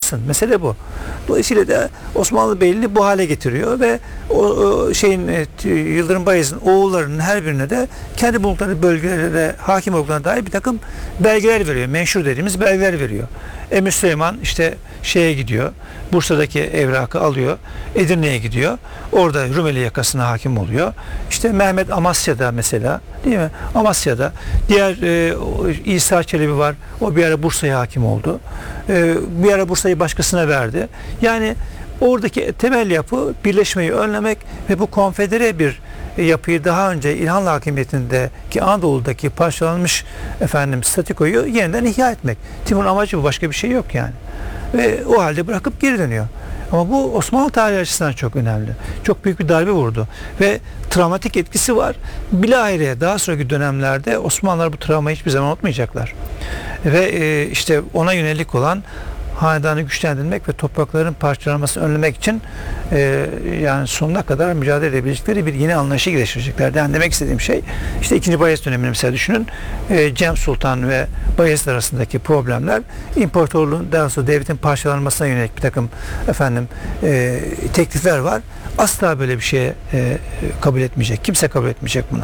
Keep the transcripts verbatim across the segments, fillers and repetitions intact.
kalsın. Mesele bu. Dolayısıyla da Osmanlı Beyliğini bu hale getiriyor ve o, o şeyin e, Yıldırım Bayezid'in oğullarının her birine de kendi bulundukları bölgelere hakim olduklarına dair bir takım belgeler veriyor. Menşur dediğimiz belgeler veriyor. Emir Süleyman işte şeye gidiyor. Bursa'daki evrakı alıyor. Edirne'ye gidiyor. Orada Rumeli yakasına hakim oluyor. İşte Mehmet Amasya'da mesela, değil mi? Amasya'da. Diğer e, İsa Çelebi var. O bir ara Bursa'ya hakim oldu. E, bir ara Bursa'yı başkasına verdi. Yani oradaki temel yapı birleşmeyi önlemek ve bu konfedere bir yapıyı daha önce İlhanlı hakimiyetindeki Anadolu'daki parçalanmış efendim statikoyu yeniden ihya etmek. Timur'un amacı bu, başka bir şey yok yani. Ve o halde bırakıp geri dönüyor. Ama bu Osmanlı tarihi açısından çok önemli. Çok büyük bir darbe vurdu. Ve travmatik etkisi var. Bilahare daha sonraki dönemlerde Osmanlılar bu travmayı hiçbir zaman unutmayacaklar. Ve e, işte ona yönelik olan hanedanı güçlendirmek ve toprakların parçalanmasını önlemek için e, yani sonuna kadar mücadele edebilecekleri bir yeni anlayışı geliştirecekler. Yani demek istediğim şey, işte ikinci Bayezid dönemini mesela düşünün. E, Cem Sultan ve Bayezid arasındaki problemler imparatorluğun, daha sonra devletin parçalanmasına yönelik bir takım efendim e, teklifler var. Asla böyle bir şeye e, kabul etmeyecek. Kimse kabul etmeyecek bunu.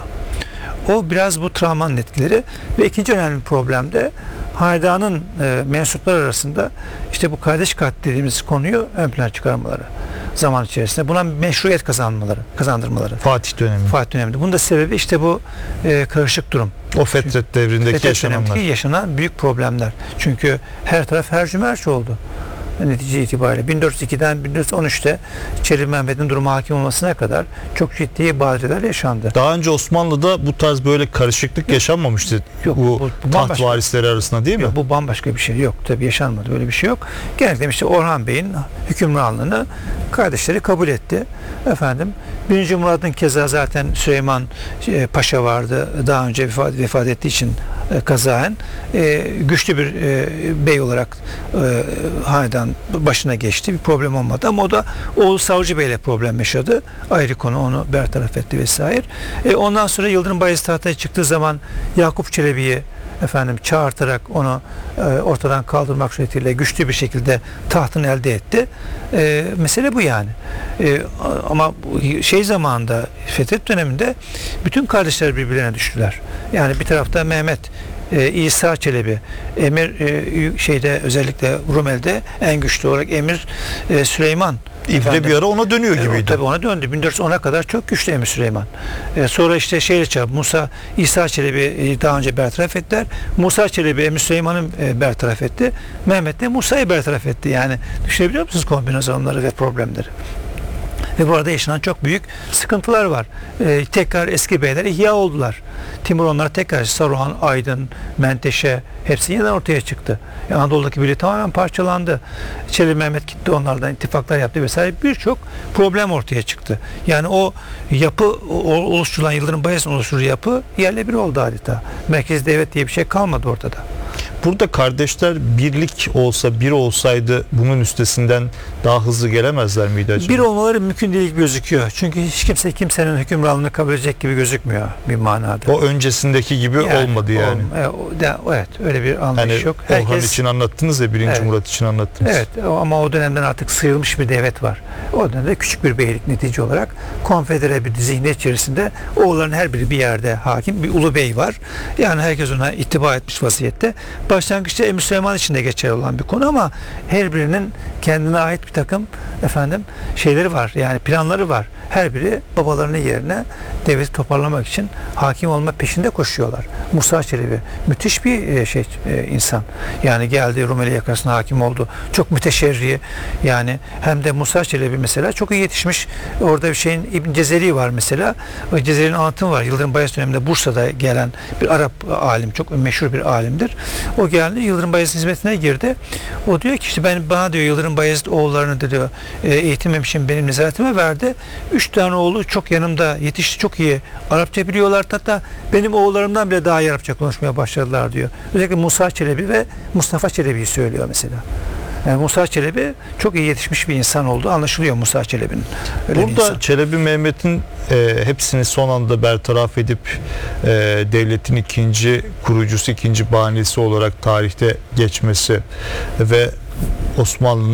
O biraz bu travmanın etkileri ve ikinci önemli problem de hanedanın e, mensupları arasında işte bu kardeş katil dediğimiz konuyu ön plana çıkarmaları zaman içerisinde. Buna meşruiyet kazanmaları, kazandırmaları. Fatih dönemi. Fatih döneminde. Bunun da sebebi işte bu e, karışık durum. O Fetret devrindeki Fetret yaşananlar. yaşanan büyük problemler. Çünkü her taraf hercümerç oldu. Netice itibariyle bin dört yüz ikiden bin dört yüz on üçte Çelebi Mehmet'in durumu hakim olmasına kadar çok ciddi badireler yaşandı. Daha önce Osmanlı'da bu tarz böyle karışıklık yaşanmamıştı. Yok, bu, bu, bu taht varisleri arasında, değil mi? Yok, bu bambaşka bir şey. Yok, tabii yaşanmadı. Böyle bir şey yok. Genellikle işte Orhan Bey'in hükümranlığını kardeşleri kabul etti. Efendim birinci Murad'ın keza zaten Süleyman e, Paşa vardı. Daha önce vefat, vefat ettiği için e, kazaen e, güçlü bir e, bey olarak e, hanedan başına geçti. Bir problem olmadı ama o da oğlu Savcı Bey'le problem yaşadı. Ayrı konu, onu bertaraf etti vesaire. E, ondan sonra Yıldırım Bayezid tahtaya çıktığı zaman Yakup Çelebi'yi efendim çağırtarak onu e, ortadan kaldırmak suretiyle güçlü bir şekilde tahtını elde etti. E, mesele bu yani. E, ama şey zamanında, Fetret döneminde bütün kardeşler birbirlerine düştüler. Yani bir tarafta Mehmet e, İsa Çelebi, Emir e, şeyde özellikle Rumeli'de en güçlü olarak Emir e, Süleyman. İbre bir ara ona dönüyor gibiydi. E, tabii ona döndü. bin dört yüz ona kadar çok güçlü Emir Süleyman. E, sonra işte şeyle çağır, Musa, İsa Çelebi e, daha önce bertaraf ettiler. Musa Çelebi Emir Süleyman'ı e, bertaraf etti. Mehmet de Musa'yı bertaraf etti. Yani düşünebiliyor musunuz kombinasyonları ve problemleri? Ve burada yaşanan çok büyük sıkıntılar var. Ee, tekrar eski beyler ihya oldular. Timur onlara tekrar Saruhan, Aydın, Menteşe hepsi yeniden ortaya çıktı. Yani Anadolu'daki birliği tamamen parçalandı. Çelebi Mehmet gitti, onlardan ittifaklar yaptı vesaire. Birçok problem ortaya çıktı. Yani o yapı, o oluşturulan Yıldırım Bayezid'in oluşturduğu yapı yerle bir oldu adeta. Merkez devlet diye bir şey kalmadı ortada. Burada kardeşler birlik olsa, bir olsaydı bunun üstesinden daha hızlı gelemezler miydi acaba? Bir olmaları mümkün değil gibi gözüküyor. Çünkü hiç kimse kimsenin hükümranlığını kabul edecek gibi gözükmüyor bir manada. O öncesindeki gibi yani, olmadı yani. Ol, e, o, de, evet, öyle bir anlayış yani yok. Orhan Herkes, için anlattınız ya, birinci evet, Murat için anlattınız. Evet, ama o dönemden artık sıyrılmış bir devlet var. O dönemde küçük bir beylik netice olarak konfedere bir zihniyet içerisinde oğulların her biri bir yerde hakim, bir ulu bey var. Yani herkes ona ittiba etmiş vaziyette. Başlangıçta Emir Süleyman için de geçerli olan bir konu ama her birinin kendine ait bir takım efendim şeyleri var. Yani planları var. Her biri babalarının yerine devleti toparlamak için hakim olma peşinde koşuyorlar. Musa Çelebi müthiş bir şey insan. Yani geldi Rumeli yakasına hakim oldu. Çok müteşerri. Yani hem de Musa Çelebi mesela çok iyi yetişmiş. Orada bir şeyin İbn Cezeri var mesela. O Cezeri'nin anlatımı var. Yıldırım Bayezid döneminde Bursa'da gelen bir Arap alim, çok meşhur bir alimdir. O geldi, Yıldırım Bayezid hizmetine girdi. O diyor ki işte ben bana diyor Yıldırım Bayezid oğullarını diyor eğitimlemişim, benim nezaretime verdi. Üç tane oğlu çok yanımda yetişti, çok iyi Arapça biliyorlar. Hatta benim oğullarımdan bile daha iyi Arapça konuşmaya başladılar diyor. Özellikle Musa Çelebi ve Mustafa Çelebi'yi söylüyor mesela. Yani Musa Çelebi çok iyi yetişmiş bir insan oldu. Anlaşılıyor Musa Çelebi'nin. Burada Çelebi Mehmet'in e, hepsini son anda bertaraf edip e, devletin ikinci kurucusu, ikinci banisi olarak tarihte geçmesi ve Osmanlı'nın